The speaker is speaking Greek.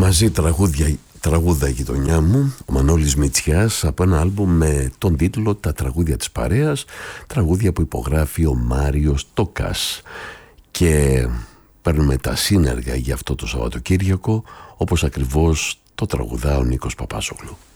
μαζί τραγούδα γειτονιά μου, ο Μανώλης Μητσιάς, από ένα άλμπουμ με τον τίτλο «Τα τραγούδια της παρέας», τραγούδια που υπογράφει ο Μάριος Τόκας. Και παίρνουμε τα σύνεργα για αυτό το Σαββατοκύριακο, όπως ακριβώς το τραγουδά ο Νίκος Παπάζογλου.